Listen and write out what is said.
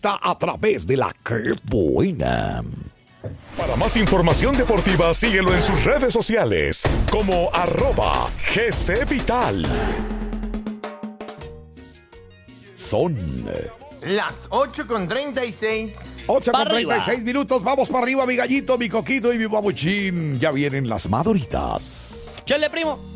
a través de la Que Buena. Para más información deportiva, síguelo en sus redes sociales como @GCVital. Son las 8:36. 8:36 minutos. Vamos para arriba, mi gallito, mi coquito y mi babuchín. Ya vienen las maduritas. ¡Chale, primo!